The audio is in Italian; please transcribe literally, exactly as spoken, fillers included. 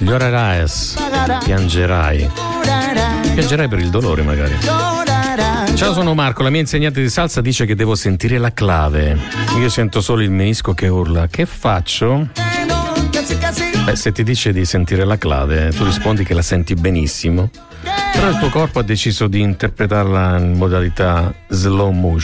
Llorerai, piangerai. Piangerai per il dolore magari. Ciao, sono Marco, la mia insegnante di salsa dice che devo sentire la clave. Io sento solo il menisco che urla. Che faccio? Beh, se ti dice di sentire la clave, tu rispondi che la senti benissimo, però il tuo corpo ha deciso di interpretarla in modalità slow motion.